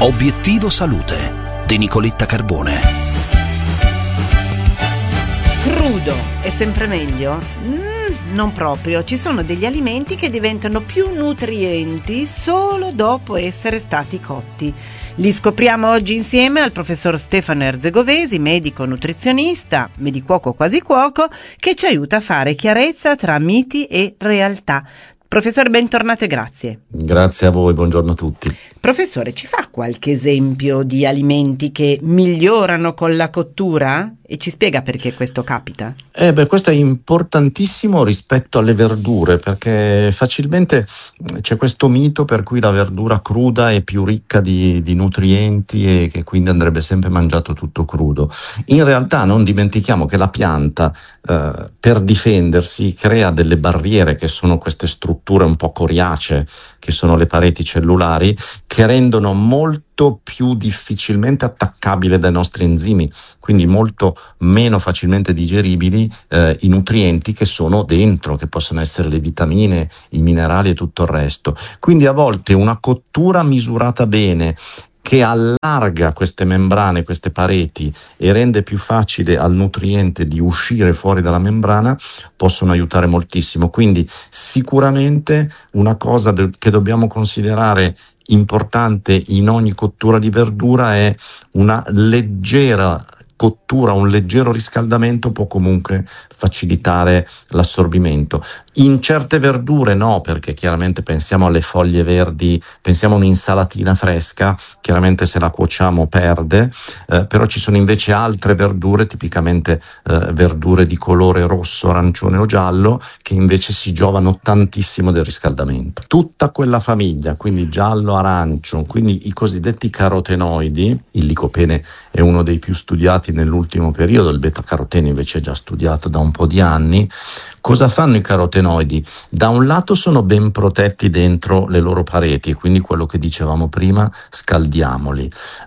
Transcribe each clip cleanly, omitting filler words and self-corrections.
Obiettivo Salute di Nicoletta Carbone. Crudo è sempre meglio? Non proprio. Ci sono degli alimenti che diventano più nutrienti solo dopo essere stati cotti. Li scopriamo oggi insieme al professor Stefano Erzegovesi, medico nutrizionista, medicuoco quasi cuoco, che ci aiuta a fare chiarezza tra miti e realtà. Professore, bentornato e grazie. Grazie a voi, buongiorno a tutti. Professore, ci fa qualche esempio di alimenti che migliorano con la cottura? E ci spiega perché questo capita? Questo è importantissimo rispetto alle verdure, perché facilmente c'è questo mito per cui la verdura cruda è più ricca di nutrienti e che quindi andrebbe sempre mangiato tutto crudo. In realtà non dimentichiamo che la pianta per difendersi crea delle barriere che sono queste strutture un po' coriacee, che sono le pareti cellulari, che rendono molto più difficilmente attaccabile dai nostri enzimi, quindi molto meno facilmente digeribili i nutrienti che sono dentro, che possono essere le vitamine, i minerali e tutto il resto. Quindi a volte una cottura misurata bene, che allarga queste membrane, queste pareti e rende più facile al nutriente di uscire fuori dalla membrana, possono aiutare moltissimo. Quindi sicuramente una cosa che dobbiamo considerare importante in ogni cottura di verdura è una leggera cottura, un leggero riscaldamento può comunque facilitare l'assorbimento. In certe verdure no, perché chiaramente pensiamo alle foglie verdi, pensiamo a un'insalatina fresca, chiaramente se la cuociamo perde, però ci sono invece altre verdure, tipicamente verdure di colore rosso, arancione o giallo, che invece si giovano tantissimo del riscaldamento. Tutta quella famiglia, quindi giallo, arancio, quindi i cosiddetti carotenoidi, il licopene è uno dei più studiati nell'ultimo periodo, il beta-carotene invece è già studiato da un po' di anni. Cosa fanno i carotenoidi? Da un lato sono ben protetti dentro le loro pareti e quindi quello che dicevamo prima, scaldiamoli.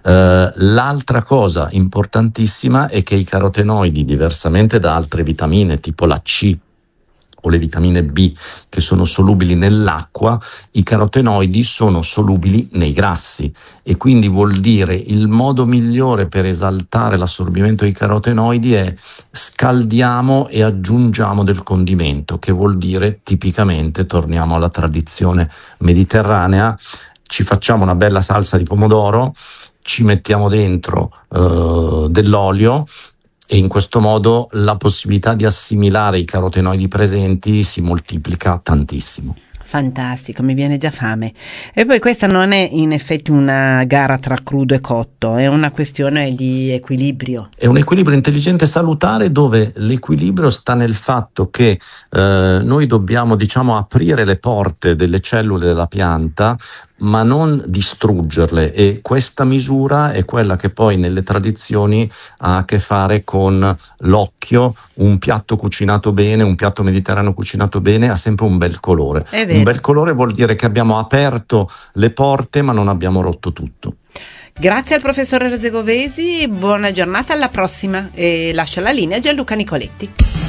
L'altra cosa importantissima è che i carotenoidi, diversamente da altre vitamine tipo la C o le vitamine B che sono solubili nell'acqua, i carotenoidi sono solubili nei grassi e quindi vuol dire il modo migliore per esaltare l'assorbimento dei carotenoidi è scaldiamo e aggiungiamo del condimento, che vuol dire tipicamente, torniamo alla tradizione mediterranea, ci facciamo una bella salsa di pomodoro, ci mettiamo dentro dell'olio e in questo modo la possibilità di assimilare i carotenoidi presenti si moltiplica tantissimo. Fantastico, mi viene già fame. E poi questa non è in effetti una gara tra crudo e cotto, è una questione di equilibrio. È un equilibrio intelligente e salutare, dove l'equilibrio sta nel fatto che noi dobbiamo, aprire le porte delle cellule della pianta, ma non distruggerle, e questa misura è quella che poi nelle tradizioni ha a che fare con l'occhio. Un piatto cucinato bene, un piatto mediterraneo cucinato bene ha sempre un bel colore. Un bel colore vuol dire che abbiamo aperto le porte ma non abbiamo rotto tutto. Grazie al professor Erzegovesi, buona giornata, alla prossima, e lascio la linea a Gianluca Nicoletti.